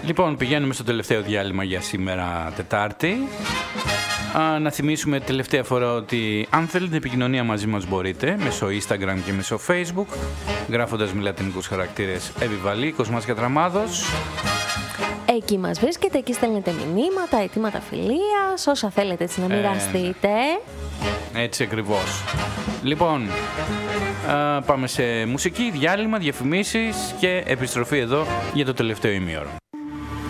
Λοιπόν, πηγαίνουμε στο τελευταίο διάλειμμα για σήμερα Τετάρτη. Να θυμίσουμε τελευταία φορά ότι αν θέλετε επικοινωνία μαζί μας μπορείτε μέσω Instagram και μέσω Facebook, γράφοντας με λατινικούς χαρακτήρες Επιβαλή, Κοσμάς Κατραμάδος. Εκεί μας βρίσκεται, εκεί στέλνετε μηνύματα, αιτήματα φιλίας, όσα θέλετε έτσι να μοιραστείτε. Έτσι ακριβώς. Λοιπόν, πάμε σε μουσική, διάλειμμα, διαφημίσεις και επιστροφή εδώ για το τελευταίο ημίωρο.